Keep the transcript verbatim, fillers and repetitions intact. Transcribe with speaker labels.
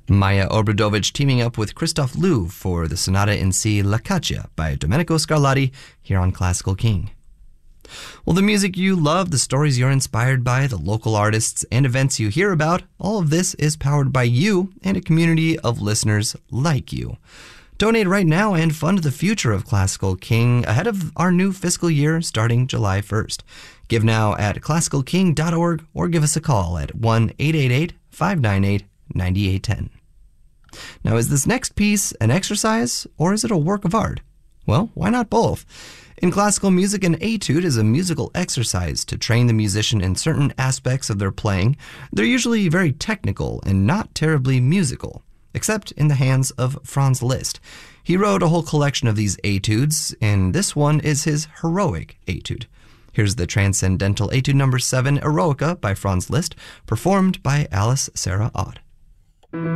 Speaker 1: Maya Obradovic teaming up with Christoph Loew for the Sonata in C La Caccia by Domenico Scarlatti here on Classical King. Well, the music you love, the stories you're inspired by, the local artists and events you hear about, all of this is powered by you and a community of listeners like you. Donate right now and fund the future of Classical King ahead of our new fiscal year starting July first. Give now at classical king dot org or give us a call at one eight eight eight, five nine eight, nine eight one zero. Now, is this next piece an exercise or is it a work of art? Well, why not both? In classical music, an etude is a musical exercise to train the musician in certain aspects of their playing. They're usually very technical and not terribly musical, except in the hands of Franz Liszt. He wrote a whole collection of these etudes, and this one is his heroic etude. Here's the Transcendental Etude number seven, Eroica by Franz Liszt, performed by Alice Sarah Ott.